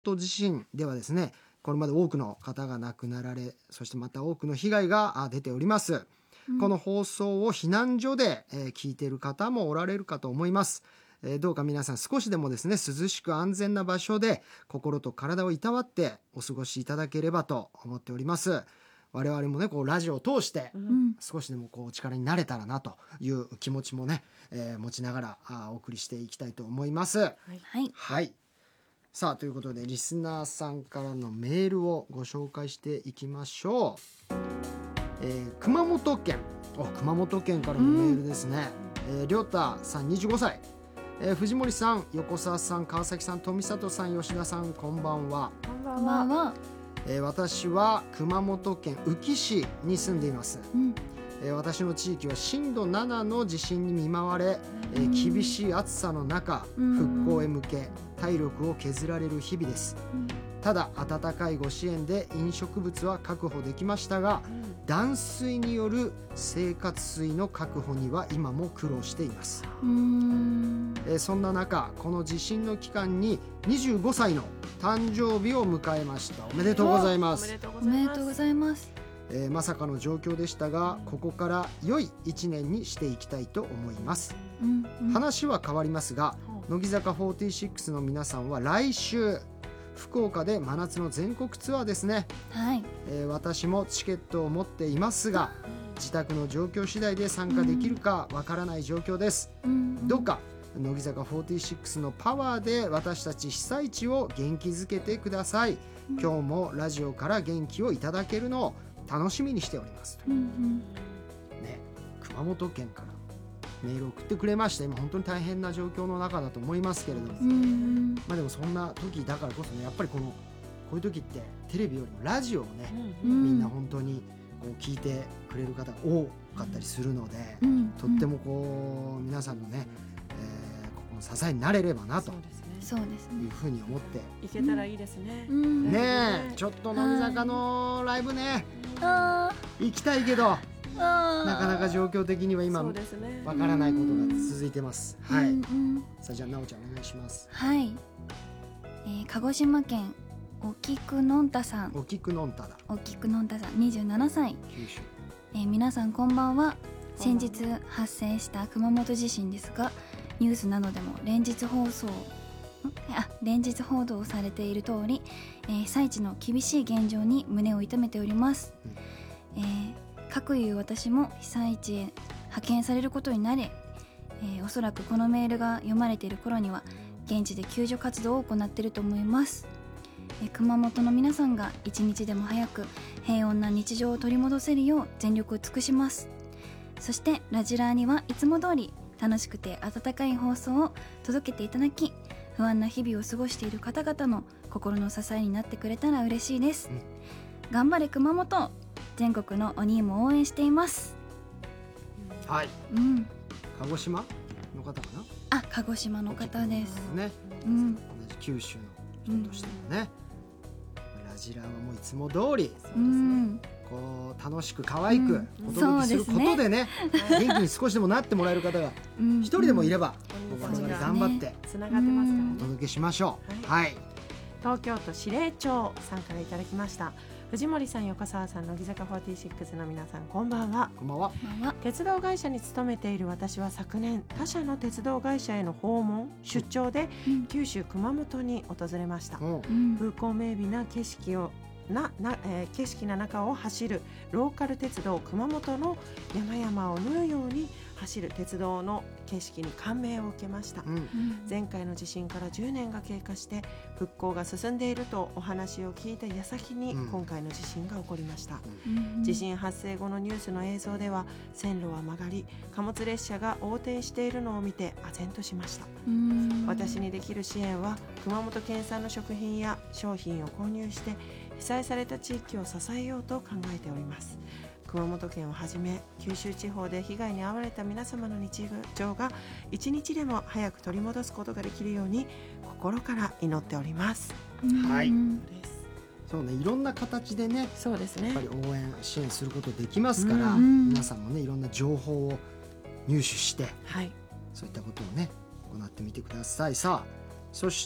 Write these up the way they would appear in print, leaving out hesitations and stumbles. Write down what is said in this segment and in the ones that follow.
地震ではですね、これまで多くの方が亡くなられ、そしてまた多くの被害が出ております。この放送を避難所で聞いている方もおられるかと思います。どうか皆さん少しでもですね、涼しく安全な場所で心と体をいたわってお過ごしいただければと思っております。我々もね、こうラジオを通して少しでもこう力になれたらなという気持ちもね、持ちながらお送りしていきたいと思います。 はい、 はい、さあということでリスナーさんからのメールをご紹介していきましょう。熊本県からのメールですね。りょうたさん25歳、藤森さん、横澤さん、川崎さん、富里さん、吉田さん、こんばんは。 こんばんは。 私は熊本県宇城市に住んでいます。私の地域は震度7の地震に見舞われ、厳しい暑さの中、復興へ向け体力を削られる日々です。ただ温かいご支援で飲食物は確保できましたが、断水による生活水の確保には今も苦労しています。そんな中、この地震の期間に25歳の誕生日を迎えました。おめでとうございます。 おめでとうございます。 まさかの状況でしたが、ここから良い1年にしていきたいと思います。話は変わりますが、乃木坂46の皆さんは来週福岡で真夏の全国ツアーですね。 はい。 私もチケットを持っていますが、自宅の状況次第で参加できるかわからない状況です。どうか乃木坂46のパワーで私たち被災地を元気づけてください。今日もラジオから元気をいただけるのを楽しみにしております。ね、熊本県からメールを送ってくれました。今本当に大変な状況の中だと思いますけれども、まあでもそんな時だからこそね、やっぱりこういう時ってテレビよりもラジオをね、みんな本当にこう聞いてくれる方が多かったりするので、とってもこう皆さんのね、ここの支えになれればなというふうに思っていけたらいいですね。 ねえ、ちょっと乃木坂のライブね、行きたいけどなかなか状況的には今わからないことが続いてます。はい。さあじゃあなおちゃんお願いします。 はい。鹿児島県沖久のんたさん。 沖久のんただ。 沖久のんたさん27歳。 九州。 皆さんこんばんは。先日発生した熊本地震ですが、ニュースなどでも連日報道されている通り、被災地の厳しい現状に胸を痛めております。かくいう私も被災地へ派遣されることになり、おそらくこのメールが読まれている頃には現地で救助活動を行っていると思います。熊本の皆さんが一日でも早く平穏な日常を取り戻せるよう全力を尽くします。そしてラジラーにはいつも通り楽しくて温かい放送を届けていただき、不安な日々を過ごしている方々の心の支えになってくれたら嬉しいです。頑張れ熊本、全国のお兄も応援しています。 はい。鹿児島の方かな。 鹿児島の方ですね。同じ九州の人としてもね、ラジラはもういつも通りこう楽しく可愛くお届けすることでね、元気に少しでもなってもらえる方が一人でもいれば、我々頑張ってつながってますからね。 お届けしましょう。はい。 東京都司令庁さんからいただきました。藤森さん、横澤さん、乃木坂46の皆さん、こんばんは。 こんばんは。 鉄道会社に勤めている私は昨年、他社の鉄道会社への訪問出張で九州熊本に訪れました。風光明媚な景色な中を走るローカル鉄道熊本の山々を縫うように走る鉄道の景色に感銘を受けました。前回の地震から10年が経過して復興が進んでいるとお話を聞いた矢先に今回の地震が起こりました。地震発生後のニュースの映像では線路は曲がり、貨物列車が横転しているのを見て唖然としました。私にできる支援は熊本県産の食品や商品を購入して被災された地域を支えようと考えております。熊本県をはじめ九州地方で被害に遭われた皆様の日常が一日でも早く取り戻すことができるように心から祈っております。 はい。そうね、いろんな形でね、 そうですね、 やっぱり応援支援することできますから、皆さんもねいろんな情報を入手して、そういったことをね行ってみてください。さあそして、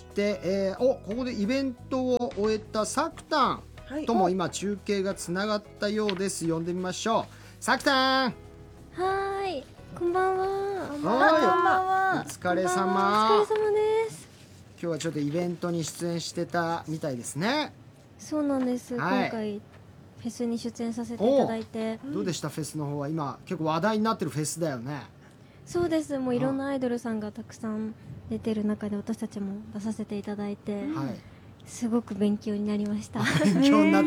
ここでイベントを終えたさくたんとも今中継がつながったようです。呼んでみましょう。さくたん。 はい、こんばんは。 こんばんは。お疲れ様。 お疲れ様です。 今日はちょっとイベントに出演してたみたいですね。 そうなんです、 はい、 今回フェスに出演させていただいて。 どうでした？フェスの方は今結構話題になってるフェスだよね。 そうです、もういろんなアイドルさんがたくさん出てる中で私たちも出させていただいて、はい、すごく勉強になりました。 勉強になった。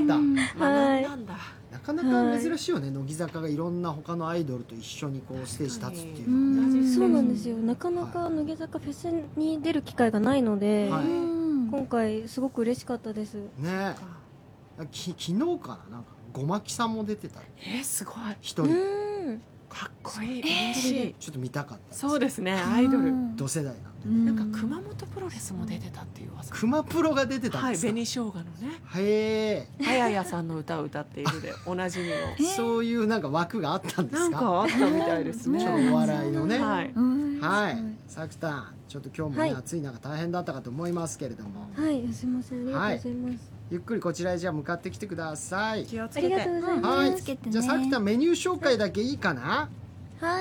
はい、 なかなか珍しいよね、乃木坂がいろんな他のアイドルと一緒にこうステージ立つっていうのはね。 そうなんですよ、なかなか乃木坂フェスに出る機会がないので、はい、今回すごく嬉しかったですね。昨日かな、なんかごまきさんも出てた。 すごい。 一人かっこいい。嬉しい。 ちょっと見たかった。 そうですね、アイドル同世代なんで。 なんか熊本プロレスも出てたっていう噂。 熊プロが出てたんですか？ はい、紅生姜のね。 へえ。 はややさんの歌を歌っているでおなじみの。 そういうなんか枠があったんですか？ なんかあったみたいですね。 ちょっとお笑いのね。 はい。 はい。さくたん、ちょっと今日もね、暑い中大変だったかと思いますけれども。 はい、すみません、ありがとうございます。 ゆっくりこちらへじゃあ向かってきてください。 気をつけて。 ありがとうございます。 はい。じゃあさくたん、メニュー紹介だけいいかな？ はい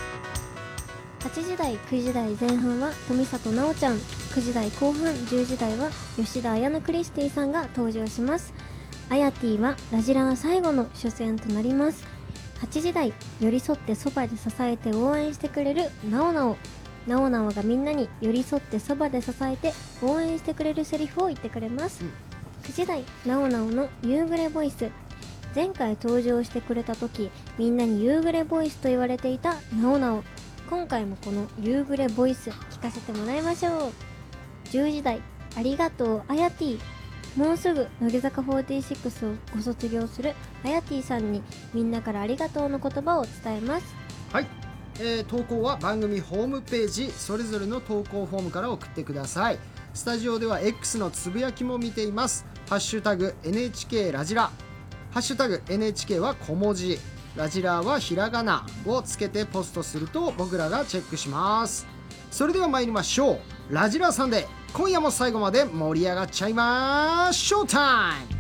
。8時台、9時台前半は富里奈緒ちゃん、9時台後半、10時台は吉田彩乃クリスティさんが登場します。あやてぃはラジラー最後の初戦となります。8時台、寄り添ってそばで支えて応援してくれるなおなお。なおなおがみんなに寄り添ってそばで支えて応援してくれるセリフを言ってくれます。9時台、なおなおの夕暮れボイス。前回登場してくれた時、みんなに夕暮れボイスと言われていたなおなお。今回もこの夕暮れボイス聞かせてもらいましょう。10時台、ありがとうあやてぃ。もうすぐ乃木坂46をご卒業するあやてぃさんにみんなからありがとうの言葉を伝えます。 はい、投稿は番組ホームページそれぞれの投稿フォームから送ってください。スタジオでは X のつぶやきも見ています。ハッシュタグ NHK ラジラ、ハッシュタグ NHK は小文字、ラジラーはひらがなをつけてポストすると僕らがチェックします。それでは参りましょう。ラジラーサンデー、今夜も最後まで盛り上がっちゃいまーショータイ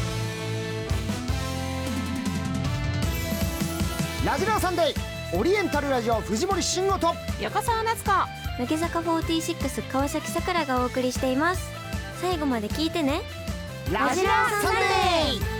ム。ラジラーサンデー、オリエンタルラジオ藤森慎吾と横澤夏子、 乃木坂46川崎さくらがお送りしています。最後まで聞いてね。 ラジラーサンデー。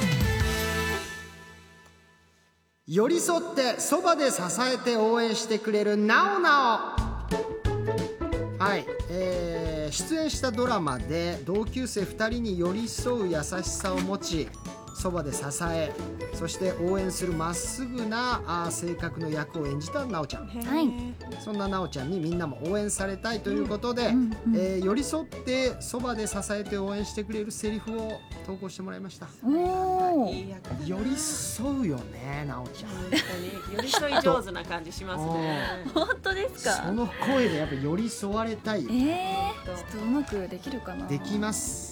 寄り添ってそばで支えて応援してくれるなおなお。はい、出演したドラマで同級生2人に寄り添う優しさを持ち、そばで支え、そして応援するまっすぐな性格の役を演じたなおちゃん。 はい、 そんななおちゃんにみんなも応援されたいということで、寄り添ってそばで支えて応援してくれるセリフを投稿してもらいました。 お寄り添うよね、なおちゃん。 本当に寄り添い上手な感じしますね。 本当ですか？ その声でやっぱ寄り添われたい。 ちょっとうまくできるかな？ できます。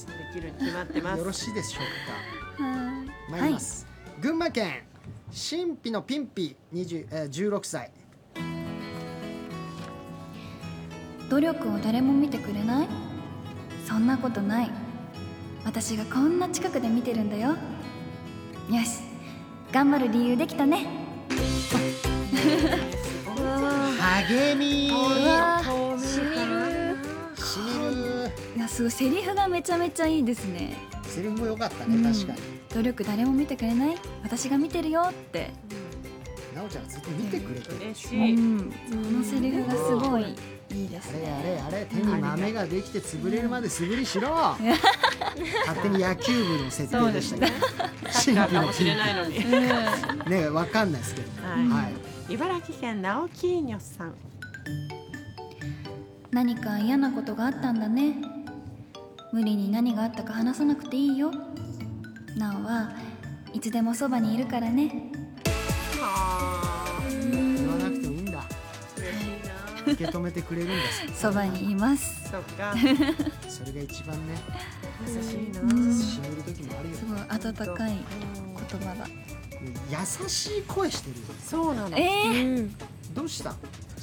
できるに決まってます。 よろしいでしょうか？ はい。 参ります。群馬県神秘のピンピ16歳。 努力を誰も見てくれない？そんなことない。私がこんな近くで見てるんだよ。よし、頑張る理由できたね。 励みー、 しみる。 しみる。 いや、すごい、セリフがめちゃめちゃいいですね。 セリフも良かったね、確かに。 努力誰も見てくれない、私が見てるよって。 なおちゃんずっと見てくれてる。 嬉しい。 そのセリフがすごいいいですね。 あれ手に豆ができて潰れるまで素振りしろ。勝手に野球部の設定でしたね。 サッカーかもしれないのに。 ね、わかんないですけど。はい。 茨城県直木ーニョさん。 何か嫌なことがあったんだね。無理に何があったか話さなくていいよ。なおはいつでもそばにいるからね。 言わなくてもいいんだ。受け止めてくれるんです。 そばにいます。 そっか。 それが一番ね、 優しいな。 しみる時もあるよ。 すごい温かい言葉だ。 優しい声してるよ。 そうなの。 どうした？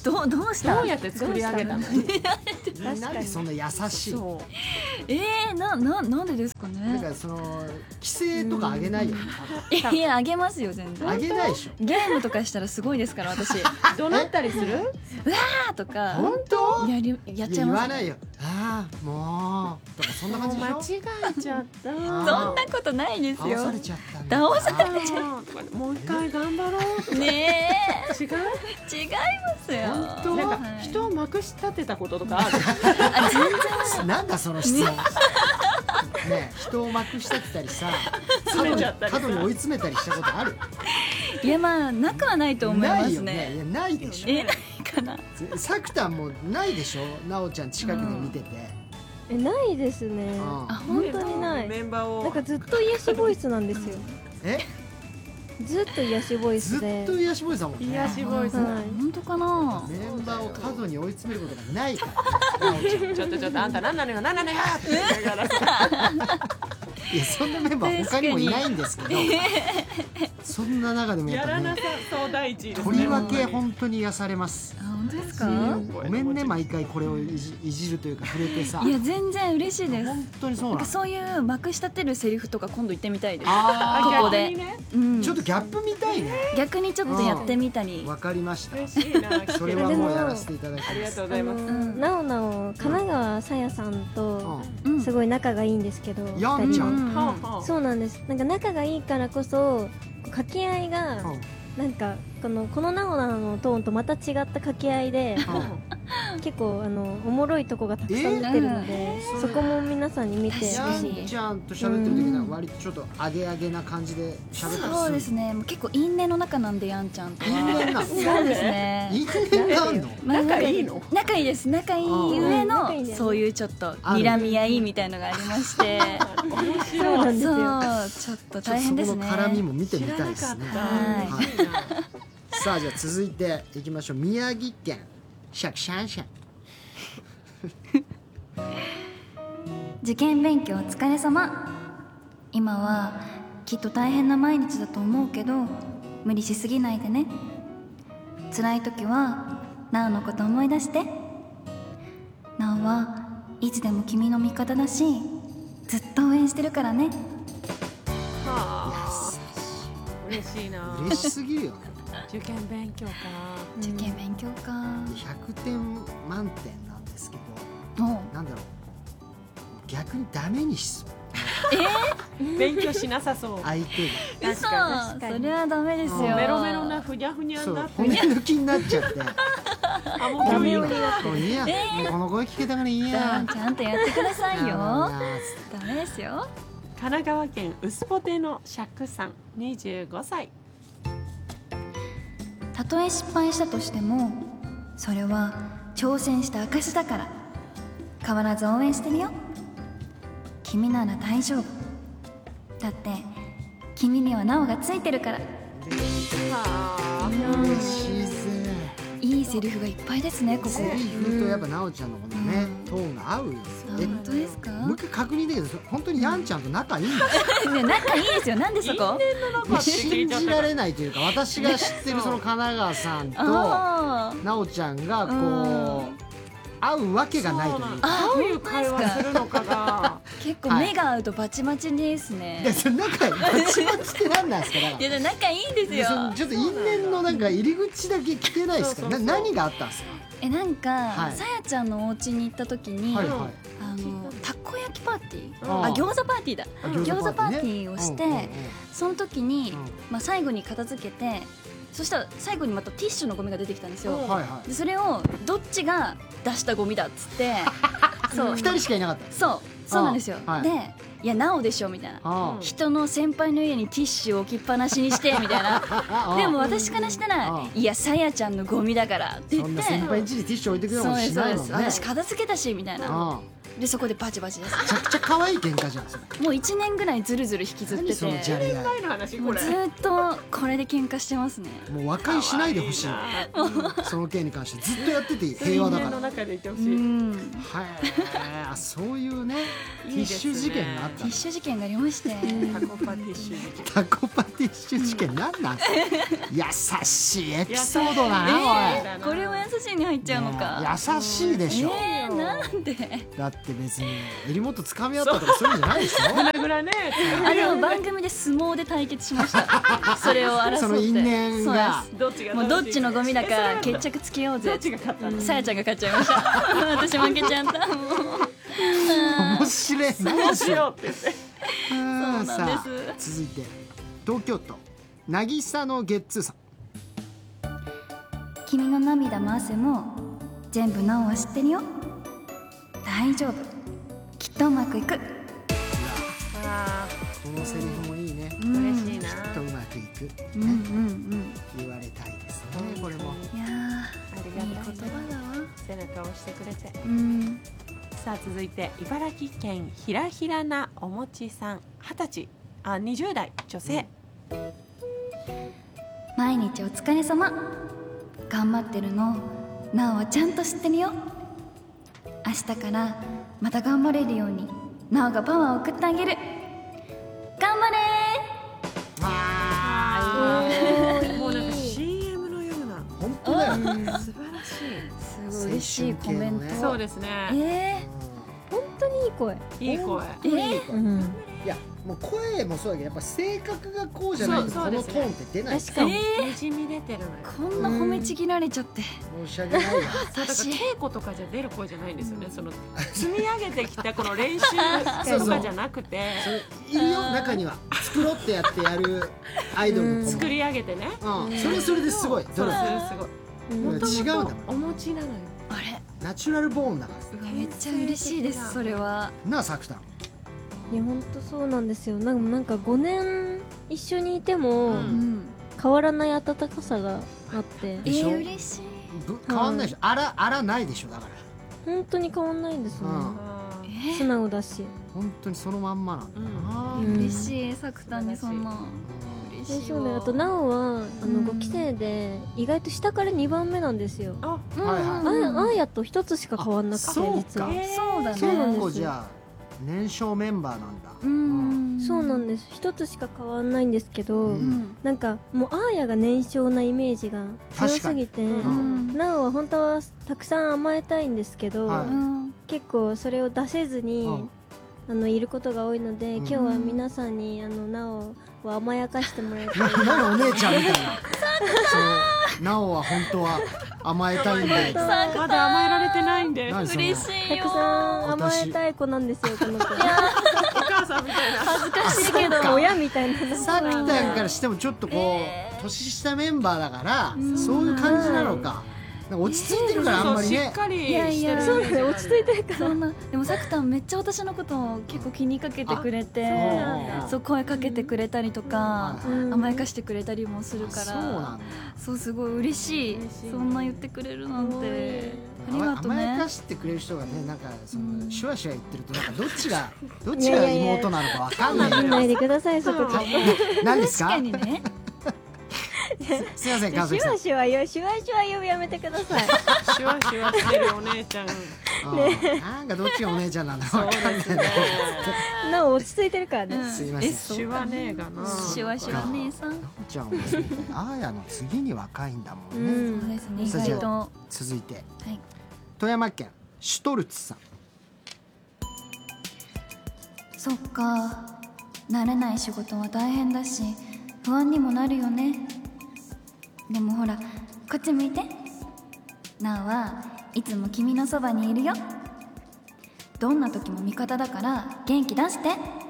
どうしたどうやって作り上げたの？ なんでそんな優しい？ なんでですかね。 だからその規制とか上げないよね。 いやあげますよ全然。 上げないでしょ。 ゲームとかしたらすごいですから私。 怒鳴ったりする？ あーとか本当？ やっちゃいます。 言わないよ。ああもうとかそんな感じでしょ。 間違えちゃった。 そんなことないですよ。 倒されちゃったんだ。 倒されちゃもう一回頑張ろう。 ね違う？ 違いますよ。 本当？ なんかはい人をまくし立てたこととかある？ あ全然なんだその質問。ね、人をまくしたってたりさ、 詰めちゃったりさ角に追い詰めたりしたことある？ いやまあなくはないと思いまないすよね。いやね。 ないでしょ。 ないかな。 さくたんもないでしょ。なおちゃん近くで見てて。 ないですね。 あ本当にない。 メンバーをなんかずっと癒しボイスなんですよ。 え？ ずっと癒しボイずスで。 っと癒しボイスだもんね。 癒しボイス。 はい本当かな。 メンバーを角に追い詰めることがないから。なおちゃん。 ちょっとあんた何なのよ何なのよって言いながらさ。 いやそんなメンバー他にもいないんですけど、そんな中でもやっぱね、 やらなさそう第一位ですとりね。 わけ本当に癒されます。 あ本当ですか。 ごめんね毎回これをいじるというか触れてさ。 いや全然嬉しいです。 本当にそうなの。 なんかそういうまくし立てるセリフとか今度言ってみたいです。 あここで逆にねうんちょっとギャップ見たいね。 逆にちょっとやってみたり。 わかりました。 嬉しいな。 それはもうやらせていただきありがます。 とうございます。 なおなお神奈川さやさんとうんすごい仲がいいんですけど、 やんちゃん二人うんはあはあそうなんです。なんか仲がいいからこそ掛け合いがなんかこのなおなおのトーンとまた違った掛け合いで結構おもろいとこがたくさん出てるので、そこも皆さんに見てや確かにんちゃんと喋ってる時は割とちょっとアゲアゲな感じで喋ったりする。 そうですね。もう結構因縁の中なんでやんちゃんとは。 因縁なの？ そうですね。 因縁があんの？ まあ仲いいの？ 仲いいです。仲いい上仲いいんだよねのそういうちょっとある睨み合いみたいのがありまして、 面そう白。 ないんですよ。 そうちょっと大変ですね。 ちょっとそこの絡みも見てみ知らなたいですね。 かった。 はいいいなさあじゃあ続いていきましょう。宮城県シャクシャンシャン。 受験勉強お疲れ様。今はきっと大変な毎日だと思うけど無理しすぎないでね。辛い時はなおのこと思い出して。なおはいつでも君の味方だしずっと応援してるからね。 はあ嬉しいな。 嬉しすぎるよね。 受験勉強か。 受験勉強か。 100点満点なんですけど、 もなんだろう、逆にダメにしそう。 勉強しなさそう。 相手がう嘘。 確かかにそれはダメですよ。 メロメロなふにゃふにゃそうになって骨抜きになっちゃって、 あもうダメよ。 もういいや、もうこの声聞けたからいいや。 ちゃんとやってくださいよ。 あダメですよ。 神奈川県ウスポテの釈さん25歳。 たとえ失敗したとしてもそれは挑戦した証だから、変わらず応援してるよ。君なら大丈夫だって、君にはなおがついてるから。 は嬉しいぜ。 いいセリフがいっぱいですねここ。 セリフとやっぱなおちゃんのこのね、トーンが合うよ。 本当ですか。 もう一回確認だけど、本当にやんちゃんと仲いいんだ。 ね仲いいですよ。なんでそこ。 信じられないというか、私が知ってるその神奈川さんとあなおちゃんがこう会うわけがないというか。 どういう会話するのかが。 ー結構目が合うとバチバチですね。 いや、それ仲バチバチって何なんですか。だからいや仲いいんですよ。 そのちょっと因縁のなんか入り口だけ聞けないですか。 そうそうそう何があったんですか。 なんか、 はいさやちゃんのお家に行った時に、 はいはい。 たこ焼きパーティー、 あー餃子パーティーだ。餃子パーティーをして、 うんうんうんその時に、 うん最後に片付けて、そしたら最後にまたティッシュのゴミが出てきたんですよ。 はいはでそれをどっちが出したゴミだっつってそうい。二人しかいなかった。 そうなんですよ。 はいでいやなおでしょみたいな。 あ人の先輩の家にティッシュを置きっぱなしにしてみたいな。 あでも私からしたらいやさやちゃんのゴミだからって言って。 そんな先輩ん家にティッシュ置いてくれもそうですそうです。 しないもんね。 私片付けたしみたいな。 あでそこでバチバチですめちゃくちゃ可愛い喧嘩じゃんそれ。 もう1年ぐらいずるずる引きずって何そのじゃてれ合い。 前の話これもうずっとこれで喧嘩してますね。 もう和解しないでほしいの。その件に関してずっとやってて平和だから。 の中でいてほうしい。 んはい、あそういうねティッシュ事件があったティッシュ事件がありましてタコパティッシュ事件。 タコパティッシュ事件なんなん優しいエピソードだな、 これも優しいに入っちゃうのか。 優しいでしょ、 なんでだって別に襟元掴み合ったとかそういうんじゃないでしょ。 グラグラね。 あでも番組で相撲で対決しましたそれを争ってその因縁がそうどっちがですもうどっちのゴミだか決着つけようぜどっちが勝ったの？ さやちゃんが勝っちゃいました私負けちゃったもう面白いどうしようって言って。 そうなんさあです続いて東京都渚のゲッツーさん。 君の涙も汗も全部なおは知ってるよ。大丈夫きっとうまくいく。 あこのセリフもいいね、 あ嬉しいな。 きっとうまくいく、 うんうん言われたいですねこれも。 うんいやありがーいい言たいね。 葉だわ。 背中を押してくれて。 うんさあ続いて茨城県ひらひらなおもちさん20代女性。 毎日お疲れ様頑張ってるのなおはちゃんと知ってるよ。明日からまた頑張れるようになおがパワーを送ってあげる。頑張れもうなんか CM のような本当だよね、 素晴らしい。 すごい嬉しいコメント、 青春系のねそうですね。 本当にいい声。 いい声。 うん。 いやもう声もそうだけどやっぱ性格がこうじゃないとそうこのトそうですねーンって出ない。 確かに。 にじみ出てるのよ。 こんな褒めちぎられちゃって、 申し訳ないよそうだから私稽古とかじゃ出る声じゃないんですよね。その積み上げてきたこの練習とかじゃなくて、 それいるよ中には作ろうってやってやるアイドルの子も作り上げてね。 うん、それはそれですごいそう努力すごい。 うんもと違うんだもんもとお餅なのよ。 あれナチュラルボーンだかうわめっちゃ嬉しいですそれは。 らなあサクタン。 いや本当そうなんですよ。なんか5年一緒にいてもうん変わらない温かさがあって、 でしょ嬉しい。 変わんないでしょ、あらないでしょだから本当に変わんないんですよね。 うん素直だし。 本当にそのまんまなんだよな、 うん嬉しいさくたんにそんな嬉しいわ。 でそうね。あとなおはうん 5期生で意外と下から2番目なんですよ。 あ、 うんはいはいあやと一つしか変わんなくてあそう実はか。 そうだね。 そうなんです結構じゃあ年少メンバーなんだ。 うんそうなんです。一つしか変わんないんですけど、 うんなんかもうあーやが年少なイメージが強すぎて、 確かになおは本当はたくさん甘えたいんですけど、 はいうん結構それを出せずに、いることが多いので、今日は皆さんになおを甘やかしてもらいたい。 何お姉ちゃんみたいな。そうなおは本当は甘えたいんで。 まだ甘えられてないんで。 何その嬉しいよ。 たくさん甘えたい子なんですよこの子。 お母さんみたいな。 恥ずかしいけどそうか親みたいな。 サクタンからしてもちょっとこう年下メンバーだからそういう感じなのか。なんか落ち着いてるからあんまりねしっ。かりいやいやしてる。 そうですね、落ち着いてるから。 そんなでもさくたんめっちゃ私のことを結構気にかけてくれてそうなんだそう声かけてくれたりとかうん甘やかしてくれたりもするかそうなんらだ。 そうすごい嬉しい嬉しいそんな言ってくれるなんてありがとう甘やねかしてくれる人がねなんかそのシュワシュワ言ってるとなんかどっちが妹なのかわかんない言わないでくださいそこちゃん。 何ですか確かにねすいません川シュ崎さんワシュワ言うやめてください。 シュワシュワしてるお姉ちゃん。 なんかどっちがお姉ちゃんなんだろうわかんないそうですねなお落ち着いてるからね。 すいませんえそうシュワ姉がな。 シュワシュワ姉さんじゃあもうあーやの次に若いんだもうんね、 そうんですね意さあじゃあ外と続いてはい富山県シュトルツさん。 そっか慣れない仕事は大変だし不安にもなるよね。でもほらこっち向いて。なおはいつも君のそばにいるよ。どんな時も味方だから元気出して。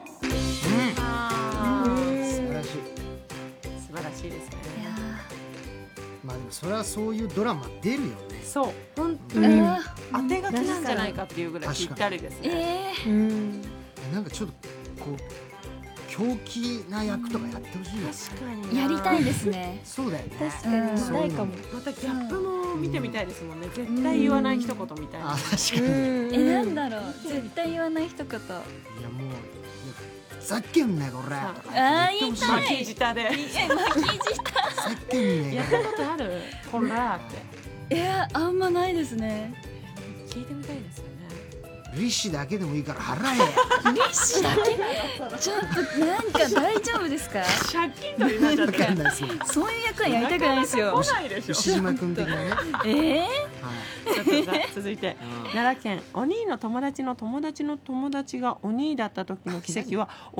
あ素ー晴らしい。 素晴らしいですね。 いやまあでもそれはそういうドラマ出るよね。 そう、本当ーにあ当て書きなんじゃないかっていうぐらいぴったりですね。 えうん。 なんかちょっとこう狂気な役とかやってほしいよ。 確かにやりたいですね。 そうだよね。 確かに見たいかも。 またギャップも見てみたいですもんね。絶対言わない一言みたいな。 あ、確かに。 なんだろう、絶対言わない一言。 いやもうふざけんなよこれ。 あー、言いたい。 巻き舌で。 巻き舌。 ふざけんなよやったことある？こらって。 あんまないですね。 聞いてみたいですよね。 利子だけでもいいから払え。 利子だけちょっとなんか大丈夫ですか？ 借金取りになっちゃっわかんて。 ないですよ。 そういう役はやりたくないですよ。 来ないでしょ。 牛島君的なね。 えちょっと続いて奈良県、お兄の友達の友達の友達がお兄だった時の奇跡は